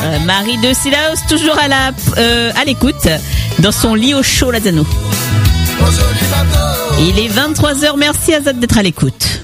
Marie de Silaos, toujours à l'écoute, dans son lit au chaud, Lazano. Il est 23h, merci Azad d'être à l'écoute.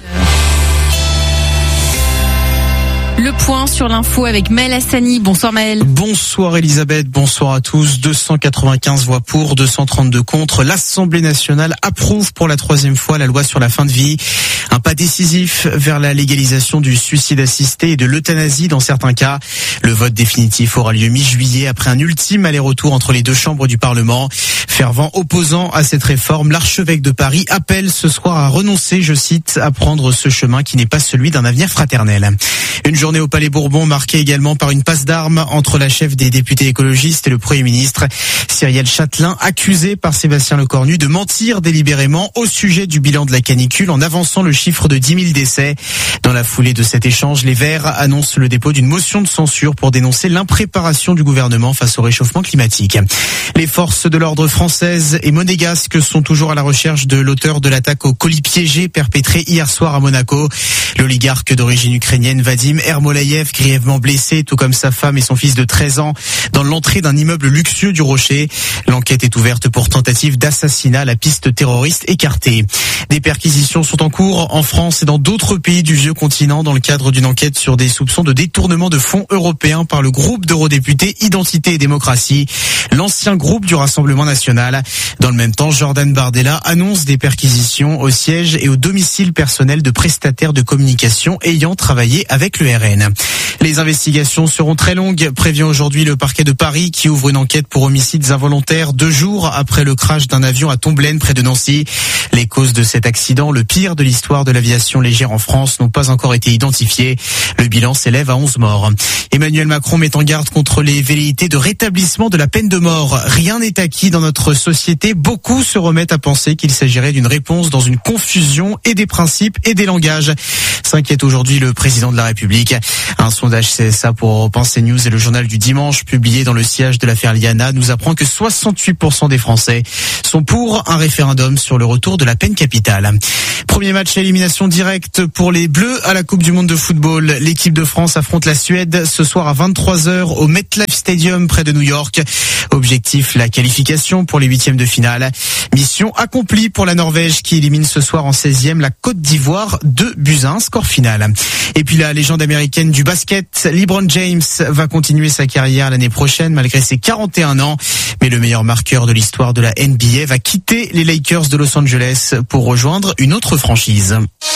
Le point sur l'info avec Maël Hassani. Bonsoir Maël. Bonsoir Elisabeth, bonsoir à tous. 295 voix pour, 232 contre. L'Assemblée nationale approuve pour la troisième fois la loi sur la fin de vie. Un pas décisif vers la légalisation du suicide assisté et de l'euthanasie dans certains cas. Le vote définitif aura lieu mi-juillet après un ultime aller-retour entre les deux chambres du Parlement. Fervent opposant à cette réforme, l'archevêque de Paris appelle ce soir à renoncer, je cite, à prendre ce chemin qui n'est pas celui d'un avenir fraternel. Une journée au Palais Bourbon marquée également par une passe d'armes entre la chef des députés écologistes et le Premier ministre. Cyrielle Châtelain, accusée par Sébastien Lecornu de mentir délibérément au sujet du bilan de la canicule en avançant le chiffre de 10 000 décès. Dans la foulée de cet échange, les Verts annoncent le dépôt d'une motion de censure pour dénoncer l'impréparation du gouvernement face au réchauffement climatique. Les forces de l'ordre françaises et monégasques sont toujours à la recherche de l'auteur de l'attaque au colis piégé perpétrée hier soir à Monaco. L'oligarque d'origine ukrainienne Vadim Ermolaïev, grièvement blessé, tout comme sa femme et son fils de 13 ans, dans l'entrée d'un immeuble luxueux du Rocher. L'enquête est ouverte pour tentative d'assassinat, la piste terroriste écartée. Des perquisitions sont en cours en France et dans d'autres pays du vieux continent dans le cadre d'une enquête sur des soupçons de détournement de fonds européens par le groupe d'eurodéputés Identité et Démocratie, l'ancien groupe du Rassemblement national. Dans le même temps, Jordan Bardella annonce des perquisitions au siège et au domicile personnel de prestataires de communication ayant travaillé avec le RN. Les investigations seront très longues, prévient aujourd'hui le parquet de Paris qui ouvre une enquête pour homicides involontaires 2 jours après le crash d'un avion à Tomblaine près de Nancy. Les causes de cet accident, le pire de l'histoire de l'aviation légère en France, n'ont pas encore été identifiées. Le bilan s'élève à 11 morts. Emmanuel Macron met en garde contre les velléités de rétablissement de la peine de mort. Rien n'est acquis dans notre société. Beaucoup se remettent à penser qu'il s'agirait d'une réponse dans une confusion et des principes et des langages. S'inquiète aujourd'hui le président de la République. Un sondage CSA pour Europe 1, CNews et le journal du dimanche publié dans le sillage de l'affaire Liana nous apprend que 68% des Français sont pour un référendum sur le retour de la peine capitale. Premier match à élimination directe pour les Bleus à la Coupe du Monde de football. L'équipe de France affronte la Suède ce soir à 23h au MetLife Stadium près de New York. Objectif, la qualification pour les 8e de finale. Mission accomplie pour la Norvège qui élimine ce soir en 16e la Côte d'Ivoire 2-1, score final. Et puis la légende américaine du basket, LeBron James, va continuer sa carrière l'année prochaine malgré ses 41 ans. Mais le meilleur marqueur de l'histoire de la NBA va quitter les Lakers de Los Angeles pour rejoindre une autre franchise.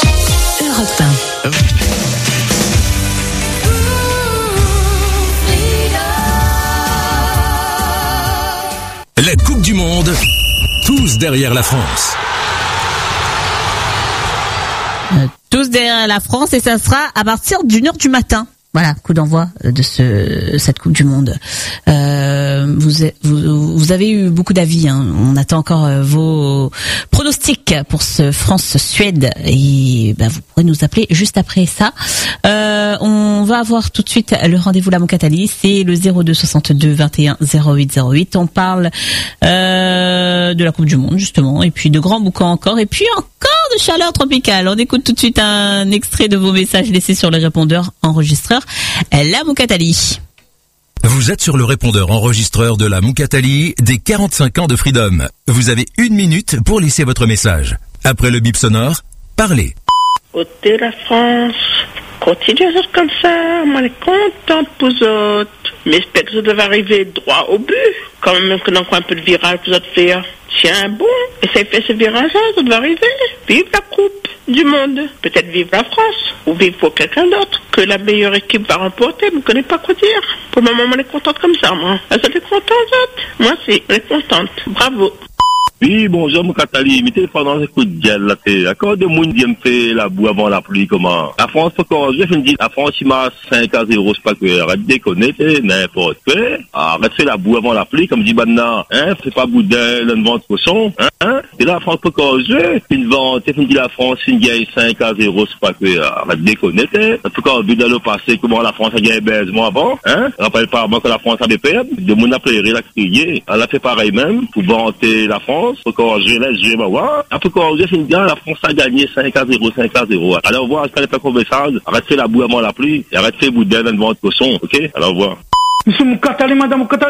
Europe 1. La Coupe du Monde, tous derrière la France. Tous derrière la France et ça sera à partir d'1h du matin. Voilà, coup d'envoi de cette Coupe du Monde. Vous avez eu beaucoup d'avis, hein. On attend encore vos pronostics pour ce France-Suède et vous pourrez nous appeler juste après ça. On va avoir tout de suite le rendez-vous La Moukatali, c'est le 02 62 21 08 08. On parle de la Coupe du Monde justement et puis de grands boucans encore et puis encore de chaleur tropicale. On écoute tout de suite un extrait de vos messages laissés sur le répondeur enregistreur La Moukatali. Vous êtes sur le répondeur enregistreur de la Moukatali des 45 ans de Freedom. Vous avez 1 minute pour laisser votre message. Après le bip sonore, parlez. Côté la France, continuez à faire comme ça, moi je suis contente pour vous autres. Mais j'espère que ça devait arriver droit au but. Quand même que dans un peu de virage, vous autres faire. Tiens bon, essayez de faire ce virage-là, ça doit arriver. Vive la Coupe du Monde. Peut-être vive la France, ou vive pour quelqu'un d'autre. Que la meilleure équipe va remporter, je ne connais pas quoi dire. Pour le moment, on est contente comme ça, moi. Vous êtes contente, moi si, on est contente. Bravo. Oui, bonjour, Moukatali. Mettez pendant ce coup de gel, là, c'est encore de monde qui me fait la boue avant la pluie, comment? La France, encore, je me dis, la France, il m'a 5-0, c'est pas que, arrête de déconner, n'importe quoi. Arrête de faire la boue avant la pluie, comme dit maintenant, hein, c'est pas boudin, une vente cochon, hein? Et là, la France, encore, une vente, et me dit la France, une gagne 5-0, c'est pas que, arrête de déconner, en tout cas, vu dans le passé, comment la France a gagné baisement avant, hein? Rappelle pas avant que la France avait perdu, de mon appelé, la crier, elle a fait pareil même, pour vanter la France. Encore je laisse, je vais voir. Après, quand je finis bien, la France a gagné 5-0. Alors, voir, quand elle fait comme ça, arrête de faire la boue avant la pluie, et arrête de faire boudin dans le ventre cochon, ok? Alors, voir. Monsieur Moukatali, madame Moukatali.